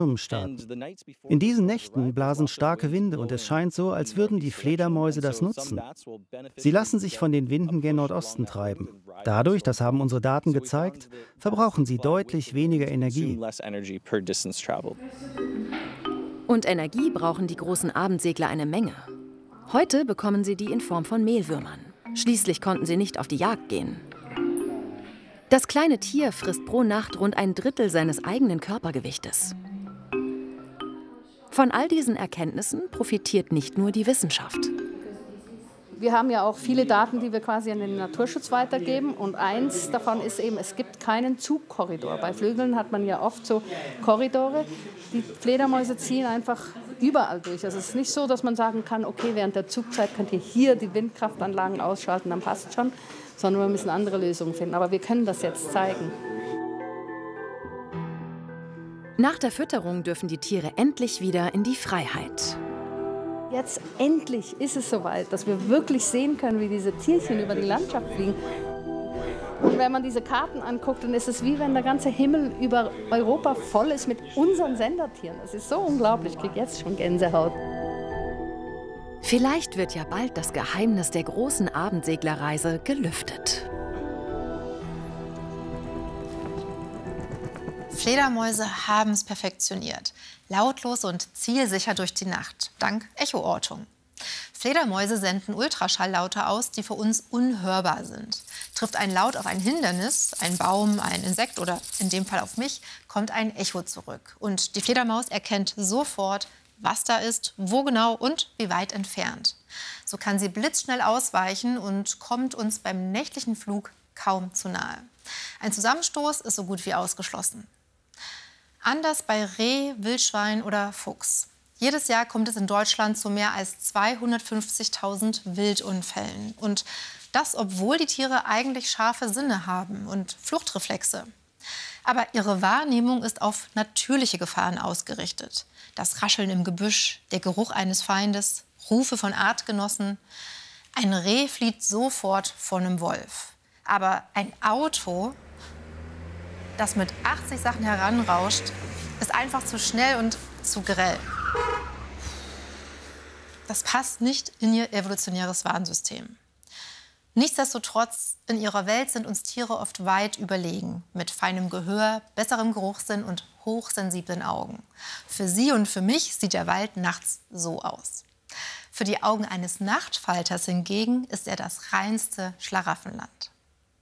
starten. In diesen Nächten blasen starke Winde und es scheint so, als würden die Fledermäuse das nutzen. Sie lassen sich von den Winden gen Nordosten treiben. Dadurch, das haben unsere Daten gezeigt, verbrauchen sie deutlich weniger Energie. Und Energie brauchen die großen Abendsegler eine Menge. Heute bekommen sie die in Form von Mehlwürmern. Schließlich konnten sie nicht auf die Jagd gehen. Das kleine Tier frisst pro Nacht rund 1/3 seines eigenen Körpergewichtes. Von all diesen Erkenntnissen profitiert nicht nur die Wissenschaft. Wir haben ja auch viele Daten, die wir quasi an den Naturschutz weitergeben. Und eins davon ist eben, es gibt keinen Zugkorridor. Bei Vögeln hat man ja oft so Korridore. Die Fledermäuse ziehen einfach überall durch. Also es ist nicht so, dass man sagen kann, okay, während der Zugzeit könnt ihr hier die Windkraftanlagen ausschalten, dann passt es schon. Sondern wir müssen andere Lösungen finden. Aber wir können das jetzt zeigen. Nach der Fütterung dürfen die Tiere endlich wieder in die Freiheit. Jetzt endlich ist es soweit, dass wir wirklich sehen können, wie diese Tierchen über die Landschaft fliegen. Und wenn man diese Karten anguckt, dann ist es wie wenn der ganze Himmel über Europa voll ist mit unseren Sendertieren. Das ist so unglaublich, ich kriege jetzt schon Gänsehaut. Vielleicht wird ja bald das Geheimnis der großen Abendseglerreise gelüftet. Fledermäuse haben es perfektioniert. Lautlos und zielsicher durch die Nacht, dank Echoortung. Fledermäuse senden Ultraschalllaute aus, die für uns unhörbar sind. Trifft ein Laut auf ein Hindernis, ein Baum, ein Insekt oder in dem Fall auf mich, kommt ein Echo zurück. Und die Fledermaus erkennt sofort, was da ist, wo genau und wie weit entfernt. So kann sie blitzschnell ausweichen und kommt uns beim nächtlichen Flug kaum zu nahe. Ein Zusammenstoß ist so gut wie ausgeschlossen. Anders bei Reh, Wildschwein oder Fuchs. Jedes Jahr kommt es in Deutschland zu mehr als 250.000 Wildunfällen. Und das, obwohl die Tiere eigentlich scharfe Sinne haben und Fluchtreflexe. Aber ihre Wahrnehmung ist auf natürliche Gefahren ausgerichtet. Das Rascheln im Gebüsch, der Geruch eines Feindes, Rufe von Artgenossen. Ein Reh flieht sofort vor einem Wolf. Aber ein Auto, das mit 80 Sachen heranrauscht, ist einfach zu schnell und zu grell. Das passt nicht in ihr evolutionäres Warnsystem. Nichtsdestotrotz, in ihrer Welt sind uns Tiere oft weit überlegen. Mit feinem Gehör, besserem Geruchssinn und hochsensiblen Augen. Für sie und für mich sieht der Wald nachts so aus. Für die Augen eines Nachtfalters hingegen ist er das reinste Schlaraffenland.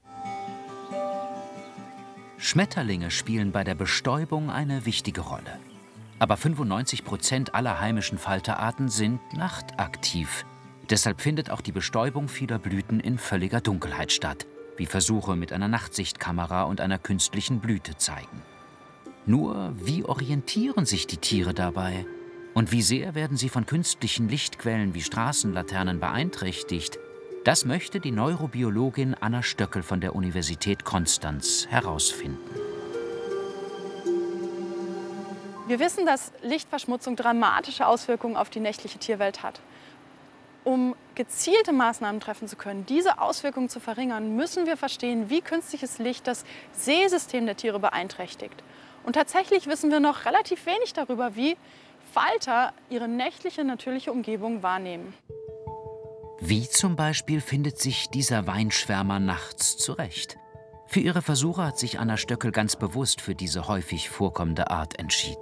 Schmetterlinge spielen bei der Bestäubung eine wichtige Rolle. Aber 95% aller heimischen Falterarten sind nachtaktiv. Deshalb findet auch die Bestäubung vieler Blüten in völliger Dunkelheit statt, wie Versuche mit einer Nachtsichtkamera und einer künstlichen Blüte zeigen. Nur, wie orientieren sich die Tiere dabei? Und wie sehr werden sie von künstlichen Lichtquellen wie Straßenlaternen beeinträchtigt? Das möchte die Neurobiologin Anna Stöckel von der Universität Konstanz herausfinden. Wir wissen, dass Lichtverschmutzung dramatische Auswirkungen auf die nächtliche Tierwelt hat. Um gezielte Maßnahmen treffen zu können, diese Auswirkungen zu verringern, müssen wir verstehen, wie künstliches Licht das Sehsystem der Tiere beeinträchtigt. Und tatsächlich wissen wir noch relativ wenig darüber, wie Falter ihre nächtliche natürliche Umgebung wahrnehmen. Wie zum Beispiel findet sich dieser Weinschwärmer nachts zurecht? Für ihre Versuche hat sich Anna Stöckel ganz bewusst für diese häufig vorkommende Art entschieden.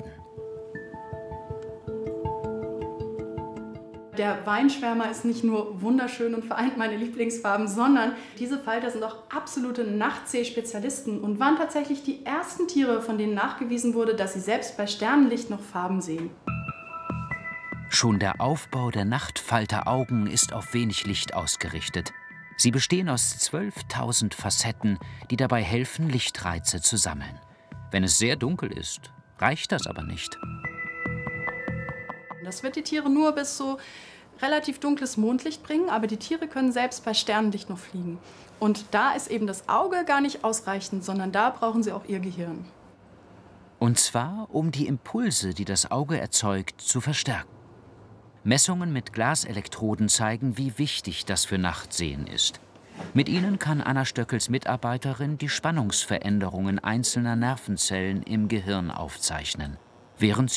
Der Weinschwärmer ist nicht nur wunderschön und vereint meine Lieblingsfarben, sondern diese Falter sind auch absolute Nachtsehspezialisten und waren tatsächlich die ersten Tiere, von denen nachgewiesen wurde, dass sie selbst bei Sternenlicht noch Farben sehen. Schon der Aufbau der Nachtfalteraugen ist auf wenig Licht ausgerichtet. Sie bestehen aus 12.000 Facetten, die dabei helfen, Lichtreize zu sammeln. Wenn es sehr dunkel ist, reicht das aber nicht. Das wird die Tiere nur bis so relativ dunkles Mondlicht bringen, aber die Tiere können selbst bei Sternenlicht noch fliegen. Und da ist eben das Auge gar nicht ausreichend, sondern da brauchen sie auch ihr Gehirn. Und zwar, um die Impulse, die das Auge erzeugt, zu verstärken. Messungen mit Glaselektroden zeigen, wie wichtig das für Nachtsehen ist. Mit ihnen kann Anna Stöckels Mitarbeiterin die Spannungsveränderungen einzelner Nervenzellen im Gehirn aufzeichnen. während